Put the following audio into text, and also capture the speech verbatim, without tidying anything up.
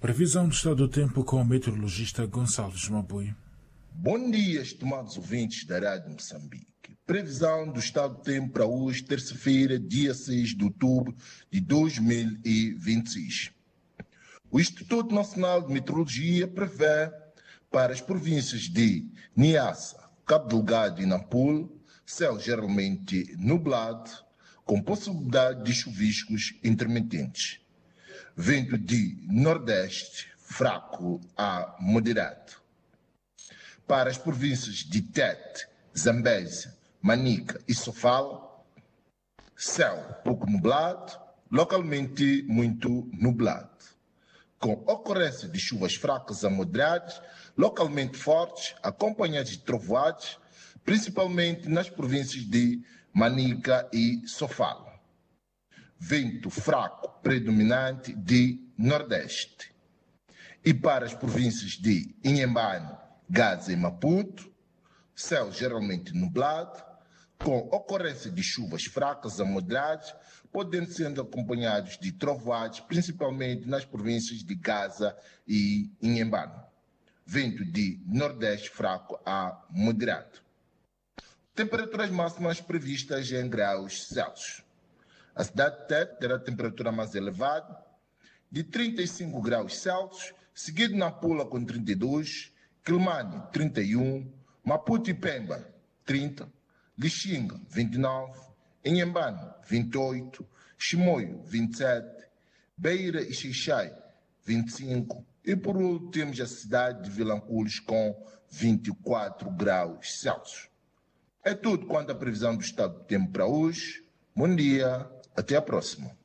Previsão do estado do tempo com o meteorologista Gonçalves Mabui. Bom dia, estimados ouvintes da Rádio Moçambique. Previsão do estado do tempo para hoje, terça-feira, dia seis de outubro de dois mil e vinte e seis. O Instituto Nacional de Meteorologia prevê para as províncias de Niassa, Cabo Delgado e Nampula, céu geralmente nublado, com possibilidade de chuviscos intermitentes. Vento de nordeste fraco a moderado. Para as províncias de Tete, Zambésia, Manica e Sofala, céu pouco nublado, localmente muito nublado, com ocorrência de chuvas fracas a moderadas, localmente fortes, acompanhadas de trovoadas, principalmente nas províncias de Manica e Sofala. Vento fraco predominante de nordeste. E para as províncias de Inhambane, Gaza e Maputo, céu geralmente nublado, com ocorrência de chuvas fracas a moderadas, podendo ser acompanhados de trovoadas, principalmente nas províncias de Gaza e Inhambane. Vento de nordeste fraco a moderado. Temperaturas máximas previstas em graus Celsius. A cidade de Tete terá temperatura mais elevada, de trinta e cinco graus Celsius, seguido Nampula com trinta e dois, Quelimane trinta e um, Maputo e Pemba trinta, Lixinga vinte e nove, Inhambane vinte e oito, Chimoio vinte e sete, Beira e Xixai vinte e cinco e por último temos a cidade de Vilanculos com vinte e quatro graus Celsius. É tudo quanto à previsão do estado do tempo para hoje. Bom dia, até a próxima.